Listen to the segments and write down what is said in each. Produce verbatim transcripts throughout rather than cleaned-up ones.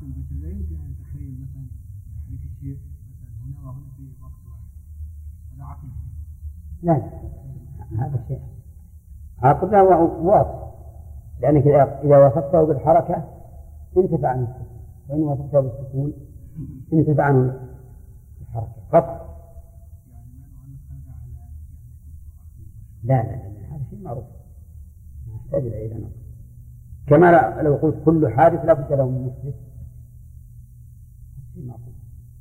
البشر لا يمكن أن يتخيل مثلا تحريك الشيء مثلا هنا وهنا في وقت واحد، هذا عقل. لا هذا شيء عقل واضح، لأنك إذا وصفته بالحركة انتفع عنه السكون، وإن وصفته بالسكون انتفع عنه الحركة قطع. لا لا لا هذا شيء معروف يحتاج إلى نظر. كما لو قلت كل حادث لا بد له من محدث، شيء معروف.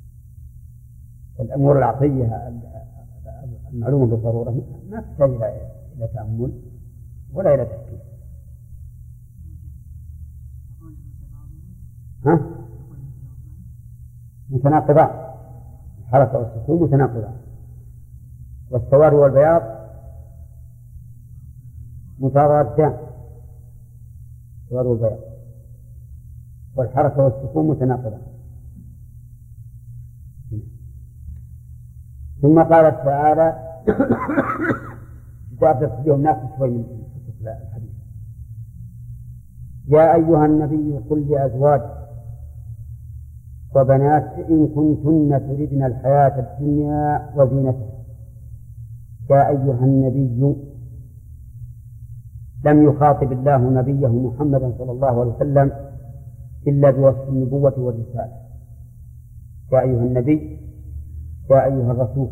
الأمور العقلية المعلومة بالضرورة ما تحتاج إلى تأمل ولا إلى تفكير. ها؟ متناقضان، الحركة والسكون متناقضان، والسواد والبياض متضادان، السواد والبياض والحركة والسكون متناقضان. ثم قال تعالى جاءت اليوم ناقص شوي من الحديث: يا أيها النبي قل لأزواجك وبنات إن كنتن تردن الحياة الدنيا وزينتها. يا أيها النبي لم يخاطب الله نبيه محمدا صلى الله عليه وسلم إلا بوصف النبوة والرسالة. يا أيها النبي، يا أيها الرسول،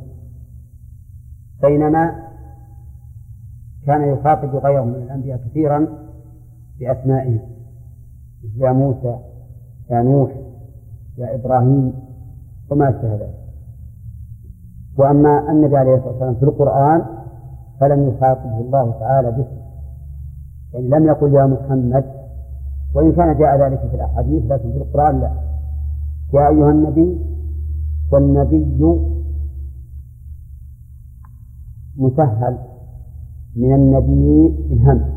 بينما كان يخاطب غيره من الأنبياء كثيرا بأسمائهم، يا موسى، يا نوح، يا إبراهيم وما أشبه ذلك. وأما النبي عليه الصلاة والسلام في القرآن فلم يخاطبه الله تعالى باسمه، يعني لم يقل يا محمد، وإن كان جاء ذلك في الأحاديث لكن في القرآن لا. يا أيها النبي، والنبي مسهل من النبي بالهمز،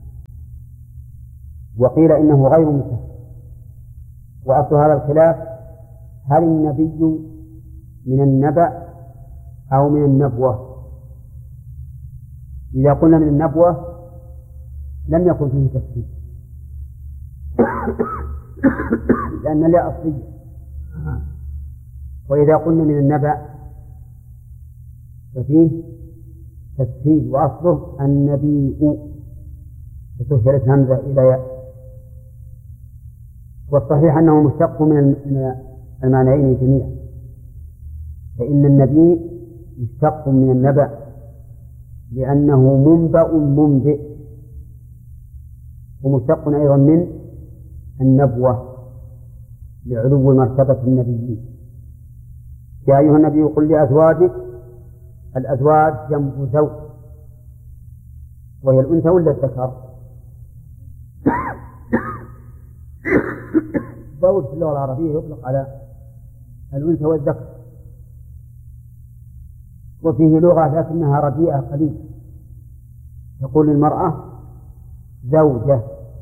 وقيل إنه غير مسهل. وأصل هذا الخلاف هل النبي من النبأ أو من النبوة؟ إذا قلنا من النبوة لم يكن فيه تفسير لأن لا أصلية، وإذا قلنا من النبأ ففيه تفسير، وأصله النبي فتسهلت همزة إلى ياء. والصحيح أنه مشتق من المعنيين جميعا، فإن النبي مشتق من النبأ لأنه منبأ منبئ، ومشتق أيضا من النبوة لعلو مرتبة النبيين. يا أيها النبي قل لأزواجك، الأزواج جمع زوج، وهي الأنثى ولا الذكر؟ زوج في اللغة العربية يطلق على الأنثى والذكر، وفيه لغة لكنها رديئة قليلة، تقول للمرأة زوجة،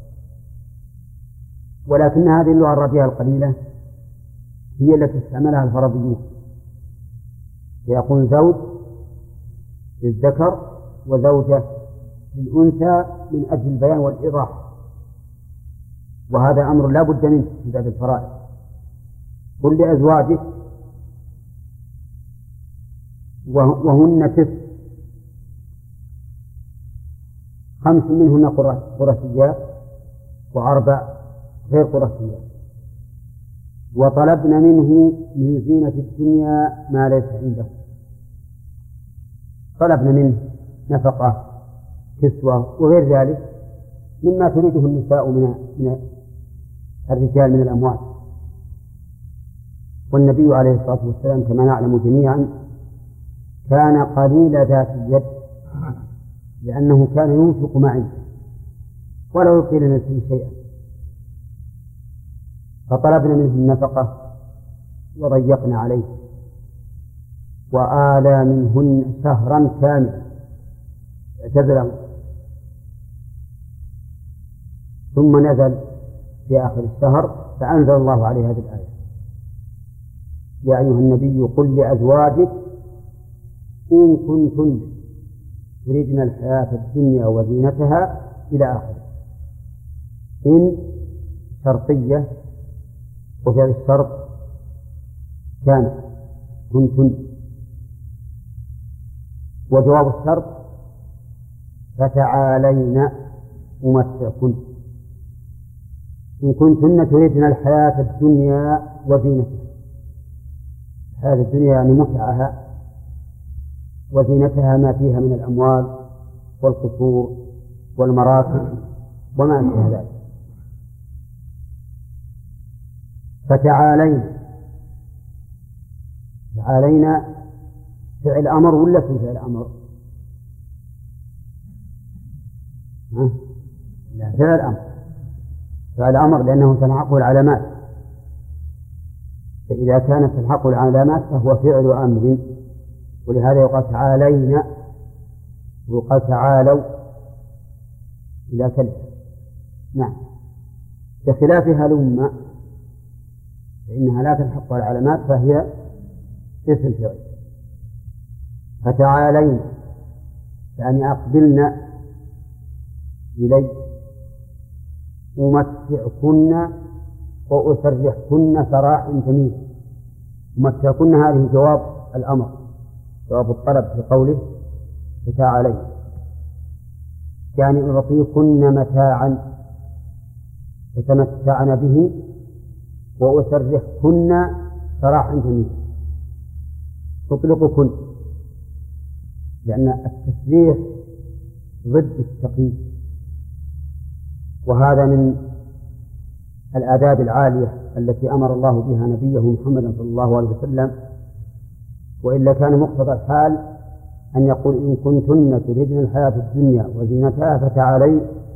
ولكن هذه اللغة الرديئة القليلة هي التي استعملها الفرضيون، فيقول زوج للذكر وزوجة للأنثى من أجل البيان والإيضاح، وهذا أمر لا بد منه في باب الفرائض. قل لأزواجك وهن تسع، خمس منهن قرشيات وأربع غير قرشيات، وطلبن منه من زينة الدنيا ما ليس عنده. طلبن منه نفقة، كسوة وغير ذلك مما تريده النساء من الرجال من الأموال. والنبي عليه الصلاة والسلام كما نعلم جميعا كان قليل ذات اليد، لأنه كان ينفق ما عنده ولا يبقي لنفسه شيئا، فطلبنا منه النفقة وضيقنا عليه، وآلى منهن شهرا كاملا اعتذرا، ثم نزل في آخر الشهر فأنزل الله عليه هذه الآية: يا أيها النبي قل لأزواجك إن كنتن تريدن الحياة الدنيا وزينتها إلى آخره. إن شرطية وفعل الشرط كان كنتن، وجواب الشرط فتعالين أمتعكن إن كنتن تريدن الحياة الدنيا وزينتها. الحياة الدنيا يعني متعها وزينتها ما فيها من الأموال والقصور والمراكب وما أشبه ذلك. فتعالين، تعالينا فعل أمر ولا فعل أمر؟ ها؟ لا، فعل أمر، فعل أمر لأنه تلحقه العلامات، فإذا كانت تلحقه العلامات فهو فعل أمر، ولهذا يقال تعالينا ويقال تعالوا إلى كلمة. نعم، بخلاف هلم فإنها لا تلحقها العلامات فهي اسم فعل. فتعالين يعني أقبلنا إلي أمتعكن وأسرحكن سراحا جميلا. أمتعكن هذه جواب الأمر، جواب الطلب في قوله فتعالين، يعني أعطيكن متاعا تتمتعن به وأسرحكن سراحا جميلا. تطلقكن لأن التسريح ضد التقييد، وهذا من الآداب العالية التي أمر الله بها نبيه محمد صلى الله عليه وسلم، وإلا كان مقتضى الحال أن يقول إن كنتن تريدن الحياة الدنيا وزينتها فتعالي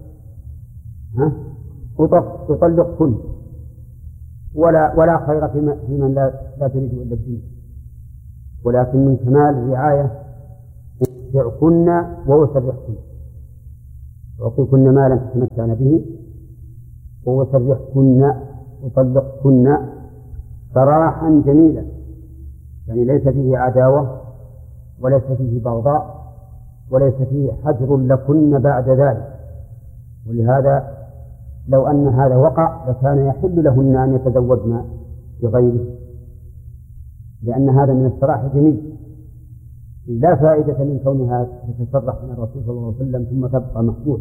أطلقكن، ولا ولا خير في من لا, لا تريد إلا الدنيا، ولكن من كمال الرعاية أمتعكن وأسرحكن، أعطيكن مالا تتمتعن به وأسرحكن أطلقكن سراحا جميلا، يعني ليس فيه عداوة وليس فيه بغضاء وليس فيه حجر لكن بعد ذلك. ولهذا لو أن هذا وقع لكان يحل لهن أن يتزوجن بغيره، لأن هذا من السراح الجميل، لا فائدة من كونها تتصرح من الرسول صلى الله عليه وسلم ثم تبقى محبوس.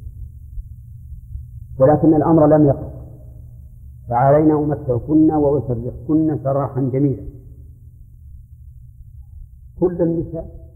ولكن الأمر لم يقع، فعلينا أمتعكن وأسرحكن سراحا جميلا. كل النساء